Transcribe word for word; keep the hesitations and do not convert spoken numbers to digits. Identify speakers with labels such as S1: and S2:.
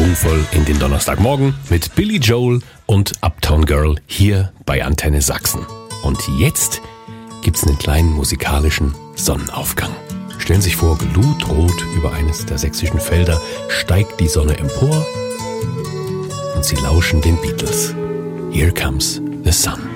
S1: schwungvoll in den Donnerstagmorgen mit Billy Joel und Uptown Girl hier bei Antenne Sachsen. Und jetzt gibt's einen kleinen musikalischen Sonnenaufgang. Stellen Sie sich vor, glutrot über eines der sächsischen Felder steigt die Sonne empor und Sie lauschen den Beatles. Here comes the sun.